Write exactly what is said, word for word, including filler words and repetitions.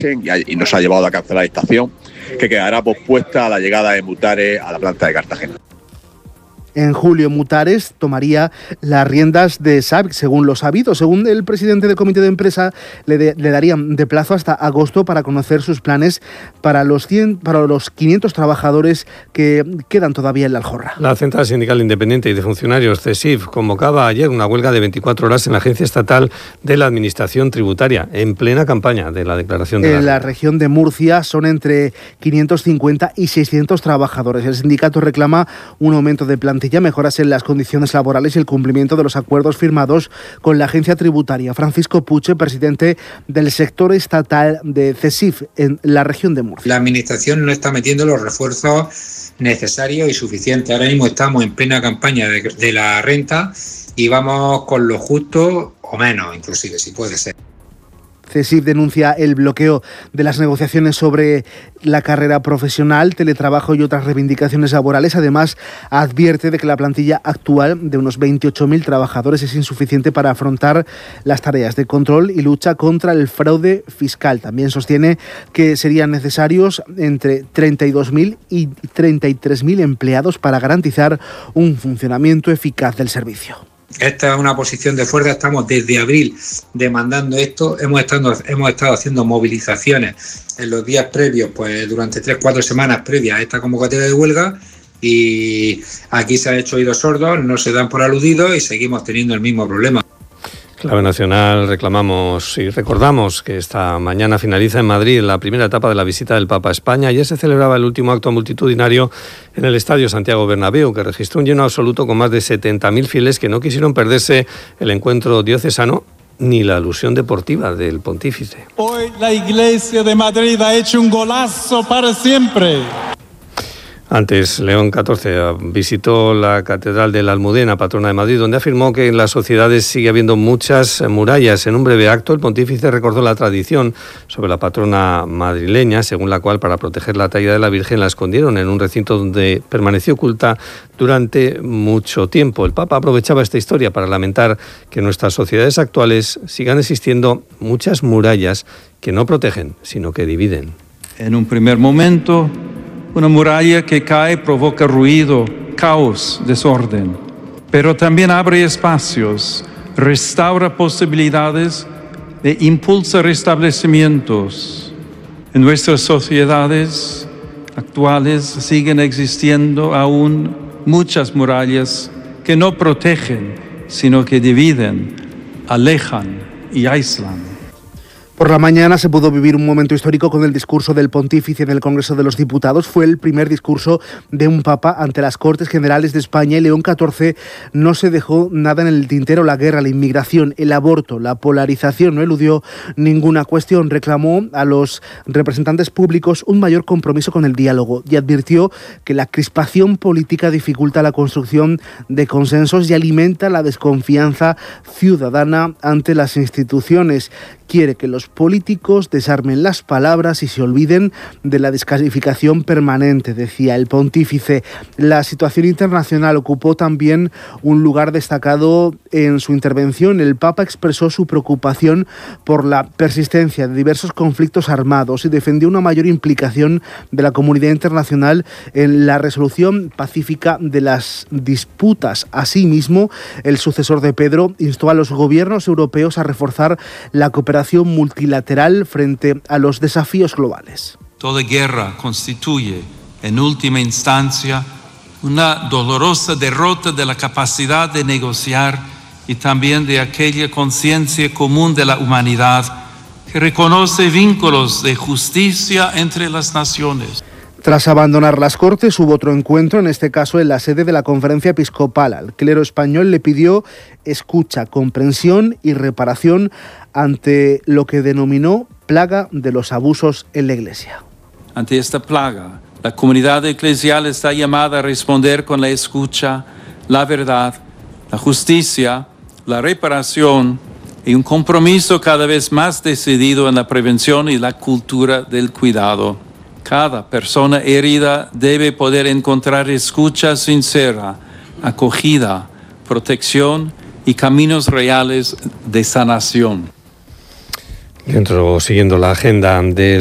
y nos ha llevado a cancelar la estación, que quedará pospuesta a la llegada de Mutares a la planta de Cartagena. En julio, Mutares tomaría las riendas de S A B I C, según lo sabido. Según el presidente del comité de empresa, le, de, le darían de plazo hasta agosto para conocer sus planes para los, cien, para los quinientos trabajadores que quedan todavía en la Aljorra. La Central Sindical Independiente y de Funcionarios, CESIF, convocaba ayer una huelga de veinticuatro horas en la Agencia Estatal de la Administración Tributaria, en plena campaña de la declaración de En la... la región de Murcia son entre quinientos cincuenta y seiscientos trabajadores. El sindicato reclama un aumento de plantilla, mejoras en las condiciones laborales y el cumplimiento de los acuerdos firmados con la agencia tributaria. Francisco Puche, presidente del sector estatal de CESIF en la región de Murcia. La administración no está metiendo los refuerzos necesarios y suficientes. Ahora mismo estamos en plena campaña de, de la renta y vamos con lo justo o menos, inclusive, si puede ser. CESIF denuncia el bloqueo de las negociaciones sobre la carrera profesional, teletrabajo y otras reivindicaciones laborales. Además, advierte de que la plantilla actual de unos veintiocho mil trabajadores es insuficiente para afrontar las tareas de control y lucha contra el fraude fiscal. También sostiene que serían necesarios entre treinta y dos mil y treinta y tres mil empleados para garantizar un funcionamiento eficaz del servicio. Esta es una posición de fuerza, estamos desde abril demandando esto, hemos estado, hemos estado haciendo movilizaciones en los días previos, pues durante tres, cuatro semanas previas a esta convocatoria de huelga, y aquí se ha hecho oídos sordos, no se dan por aludidos y seguimos teniendo el mismo problema. Clave Nacional, reclamamos y recordamos que esta mañana finaliza en Madrid la primera etapa de la visita del Papa a España. Ayer se celebraba el último acto multitudinario en el Estadio Santiago Bernabéu, que registró un lleno absoluto con más de setenta mil fieles que no quisieron perderse el encuentro diocesano ni la alusión deportiva del pontífice. Hoy la Iglesia de Madrid ha hecho un golazo para siempre. Antes, León catorce visitó la Catedral de la Almudena, patrona de Madrid, donde afirmó que en las sociedades sigue habiendo muchas murallas. En un breve acto, el pontífice recordó la tradición sobre la patrona madrileña, según la cual, para proteger la talla de la Virgen, la escondieron en un recinto donde permaneció oculta durante mucho tiempo. El Papa aprovechaba esta historia para lamentar que en nuestras sociedades actuales sigan existiendo muchas murallas que no protegen, sino que dividen. En un primer momento, una muralla que cae provoca ruido, caos, desorden, pero también abre espacios, restaura posibilidades e impulsa restablecimientos. En nuestras sociedades actuales siguen existiendo aún muchas murallas que no protegen, sino que dividen, alejan y aíslan. Por la mañana se pudo vivir un momento histórico con el discurso del pontífice en el Congreso de los Diputados. Fue el primer discurso de un papa ante las Cortes Generales de España y León catorce no se dejó nada en el tintero. La guerra, la inmigración, el aborto, la polarización, no eludió ninguna cuestión. Reclamó a los representantes públicos un mayor compromiso con el diálogo y advirtió que la crispación política dificulta la construcción de consensos y alimenta la desconfianza ciudadana ante las instituciones. Quiere que los políticos desarmen las palabras y se olviden de la descalificación permanente, decía el pontífice. La situación internacional ocupó también un lugar destacado en su intervención. El Papa expresó su preocupación por la persistencia de diversos conflictos armados y defendió una mayor implicación de la comunidad internacional en la resolución pacífica de las disputas. Asimismo, el sucesor de Pedro instó a los gobiernos europeos a reforzar la cooperación multilateral frente a los desafíos globales. Toda guerra constituye, en última instancia, una dolorosa derrota de la capacidad de negociar y también de aquella conciencia común de la humanidad que reconoce vínculos de justicia entre las naciones. Tras abandonar las Cortes, hubo otro encuentro, en este caso en la sede de la Conferencia Episcopal. Al clero español le pidió escucha, comprensión y reparación ante lo que denominó plaga de los abusos en la Iglesia. Ante esta plaga, la comunidad eclesial está llamada a responder con la escucha, la verdad, la justicia, la reparación y un compromiso cada vez más decidido en la prevención y la cultura del cuidado. Cada persona herida debe poder encontrar escucha sincera, acogida, protección y caminos reales de sanación. Dentro, siguiendo la agenda de